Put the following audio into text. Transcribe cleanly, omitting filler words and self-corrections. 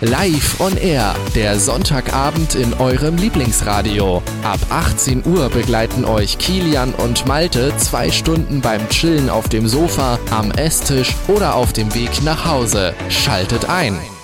Live on Air, der Sonntagabend in eurem Lieblingsradio. Ab 18 Uhr begleiten euch Kilian und Malte 2 Stunden beim Chillen auf dem Sofa, am Esstisch oder auf dem Weg nach Hause. Schaltet ein!